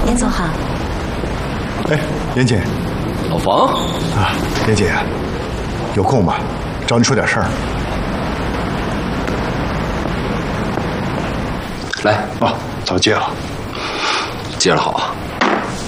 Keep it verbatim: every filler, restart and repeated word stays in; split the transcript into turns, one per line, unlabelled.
先坐好。
哎，严姐，
老房
啊，严姐，有空吗？找你说点事儿。
来
啊，早接了，
接着好啊。